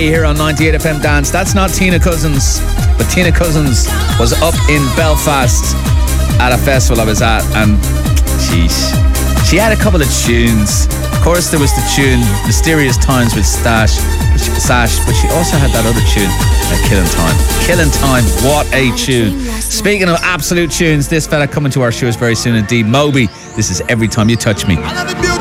here on 98 FM Dance. That's not Tina Cousins, but Tina Cousins was up in Belfast at a festival I was at, and she had a couple of tunes. Of course, there was the tune Mysterious Times with Sash, but she also had that other tune, Killing Time. Killing Time, what a tune. Speaking of absolute tunes, this fella coming to our shows very soon indeed, Moby. This is Every Time You Touch Me.